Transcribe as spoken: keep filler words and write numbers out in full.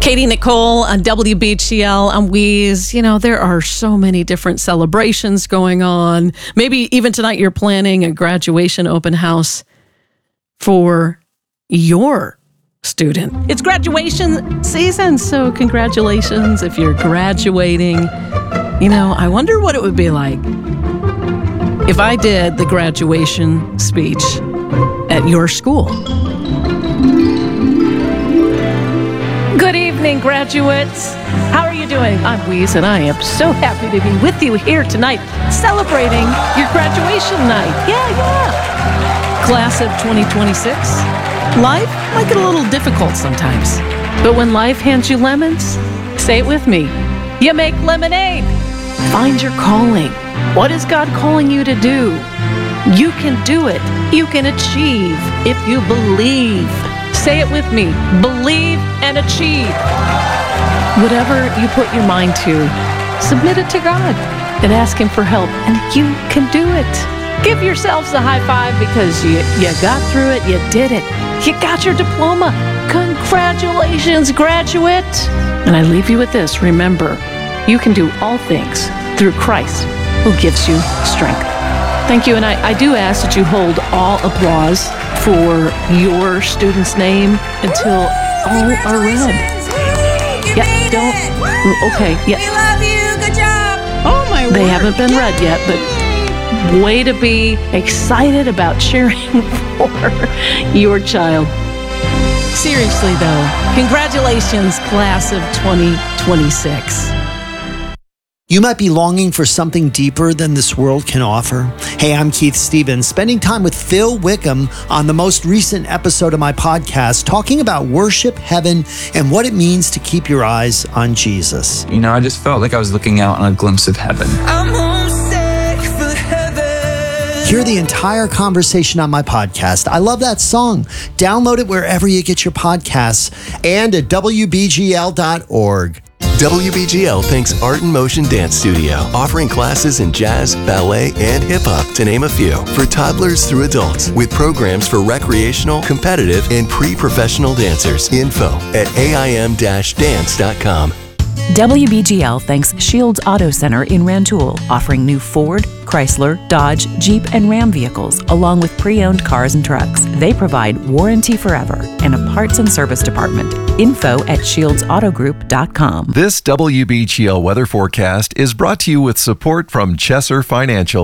Katie Nicole on W B G L on Wheeze. You know, there are so many different celebrations going on. Maybe even tonight you're planning a graduation open house for your student. It's graduation season, so congratulations if you're graduating. You know, I wonder what it would be like if I did the graduation speech at your school. Good evening, graduates. How are you doing? I'm Wheeze, and I am so happy to be with you here tonight, celebrating your graduation night. Yeah, yeah. Class of twenty twenty-six. Life might get a little difficult sometimes, but when life hands you lemons, say it with me, you make lemonade. Find your calling. What is God calling you to do? You can do it. You can achieve if you believe. Say it with me. Believe and achieve. Whatever you put your mind to, submit it to God and ask Him for help, and you can do it. Give yourselves a high five because you, you got through it. You did it. You got your diploma. Congratulations, graduate. And I leave you with this. Remember, you can do all things through Christ who gives you strength. Thank you, and I, I do ask that you hold all applause for your student's name until all are read. Yeah, don't. Okay, yeah. We love you. Good job. Oh my word. They haven't been read yet, but way to be excited about cheering for your child. Seriously, though, congratulations, class of twenty twenty-six. You might be longing for something deeper than this world can offer. Hey, I'm Keith Stevens, spending time with Phil Wickham on the most recent episode of my podcast, talking about worship, heaven, and what it means to keep your eyes on Jesus. You know, I just felt like I was looking out on a glimpse of heaven. I'm homesick for heaven. Hear the entire conversation on my podcast. I love that song. Download it wherever you get your podcasts and at W B G L dot org. W B G L thanks Art in Motion Dance Studio, offering classes in jazz, ballet, and hip-hop, to name a few, for toddlers through adults, with programs for recreational, competitive, and pre-professional dancers. Info at A I M dash dance dot com. W B G L thanks Shields Auto Center in Rantoul, offering new Ford, Chrysler, Dodge, Jeep, and Ram vehicles, along with pre-owned cars and trucks. They provide warranty forever and a parts and service department. Info at shields auto group dot com. This W B G L weather forecast is brought to you with support from Chesser Financial.